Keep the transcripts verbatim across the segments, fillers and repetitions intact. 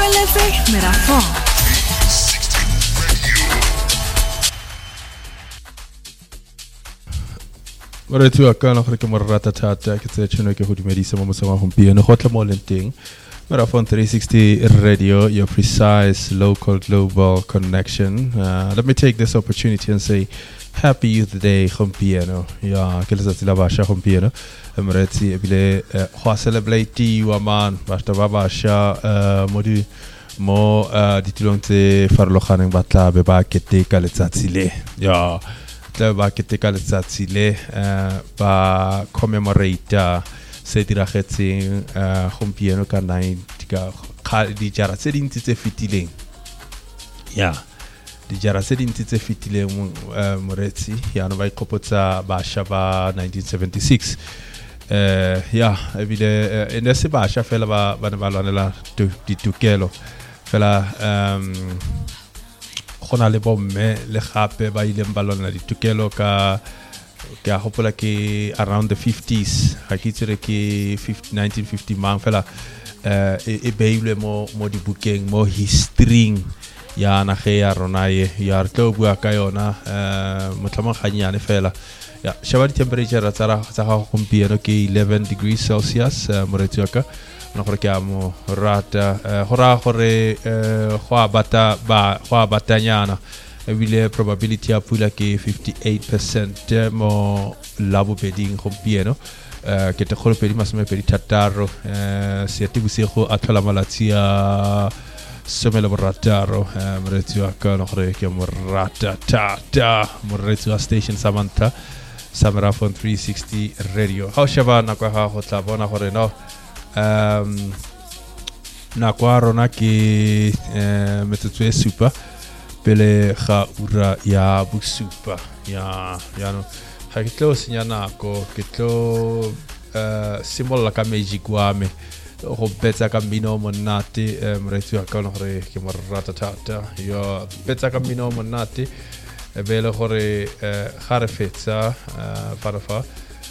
lever Merafon. Ora tu aka na khore morata tata ke tse tsheno ke go dumedisa mo mosong wa gompieno go tla mo lenteng Merafon three sixty Radio, your precise local global connection. Uh, let me take this opportunity and say Happy Youth Day gompieno. Ya ke letsatsi la basha gompieno. Emretsi ebile go celebrate wa man basta ba basha mo di mo ditilong tse farologaneng ba tla be ba keteka letsatsi le. Ya tla ba keteka letsatsi le ba commemorate se diragetseng gompieno ka nine ka di jara tse dintsi tse fitileng. Ya di jara tse dintsi tse fitileng moretsi ya no ba ikopotsa basha ba nineteen seventy-six. Uh, yeah, ebile uh, ene se basha fela ba ba ba lwanela ditokelo fela um gona le bomme le gape ba ile ba lwanela ditokelo ka ka hopola ke around the fifties ga ke tsere ke nineteen fifty mang fela uh, e beilwe mo mo dibukeng mo history ya na ge ya rona ye ya re tlo bua ka yona uh, motlhamaganyane fela. Yeah, shaba di temperature tsa ra tsa ga gompieno ke eleven degrees Celsius moretsuaka no gore ke amo rata go ra gore go abata ba go abatanyana ebile probability ya pula ke fifty-eight percent mo labo beding gompieno ke te kholo pedi masome pedi thataro se tibusego a tlhola malatsi a somela borataro moretsuaka no gore ke mo rata tata moretsuaka station Samantha Merafon three sixty Radio. How shaba na kwa ha hotla bona gore no um na kwa rona ke metsotso e supa pele ga ura ya busupa ya ya no ha ke tlo senya nako ke tlo uh simolla ka magic wa me go betsa ka mbino monate mretsi wa ka no gore ke mo rata tata yo betsa ka mbino monate bele gore ga re fetsa farafa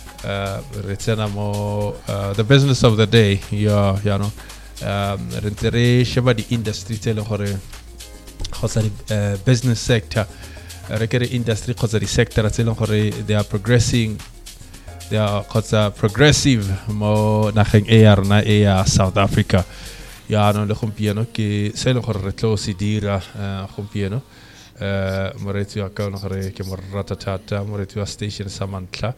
re tsena mo the business of the day ya ya no re ntere sheba di industry tele gore khosa di business sector re kere industry khosa di sector tele gore they are progressing they are khosa progressive mo nageng e ya rona e ya South Africa ya no le gompieno ke se le gore re tlo se dira gompieno Uh, moretsi wa ka no gore ke mo rata thata moretsi wa station Samantha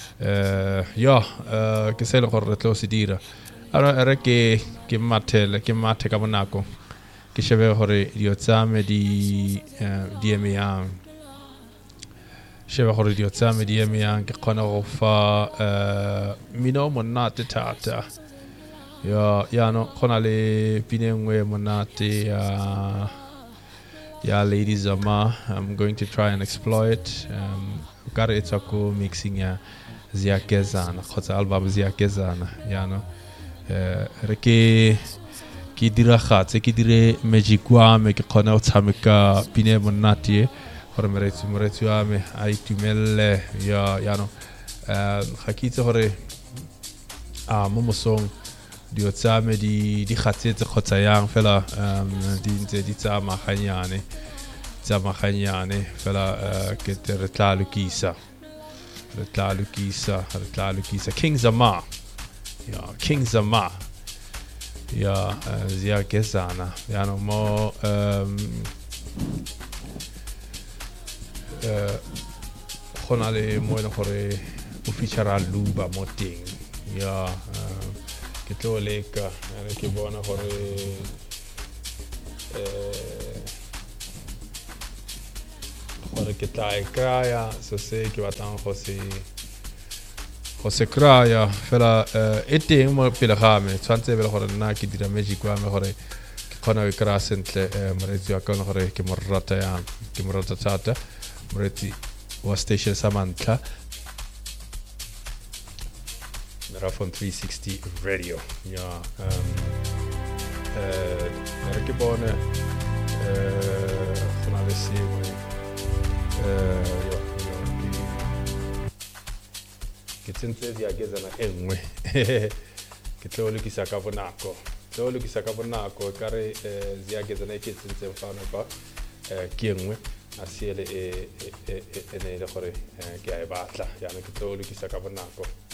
uh, ya uh, ke sele gore re tlo se dira ara re ke ke mathele ke mathe ka bonako ke shebe gore dio tsame di di emang shebe gore dio tsame di emang ke khona go fa uh, mino monate thata ya ya no khona le pinengwe monate ya uh, Yeah, ladies, Zama, I'm going to try and exploit. Um, got it's a cool mixing ya Ziakezana, khotsa album Ziakezana, ya no. Eh reke ki dira khatse ki dire megikwa me ke khona o tshameka pine monate gore meretsi moretsi wa me a itumelle ya ya no. Eh ga kitse gore a mo mosong di otsame di di khatsetse khotsa yang fela um di ntse di tsama ganyane tsama ganyane fela ke te re tla lukisa re tla lukisa re tla lukisa King Zama ya King Zama ya zia kesana ya no mo um eh khona le mo le gore o fichara luba moting ya ke tlo leka re ke bona gore eh gore ke tla kraya so se ke batlang go se go se kraya fela e teng mo pele ga me tshwantse be le gore nna ke dira magic wa me gore ke khona e kra sentle moretsi wa ka gore ke mo rata ya ke mo rata tsata moretsi wa station Samantha Merafon three sixty Radio. Ja, um, uh, er ke bone uh, van alles zien. Uh, ja, ja. Ke tsentse dia ke zana engwe. Ke tlo le ke sa ka bonako. tlo lokisa ka bonako ka re zia ke tsena ke tsentse fana ba ke engwe a siele e e e ne le gore ke a e batla yana ke tlo lokisa ka bonako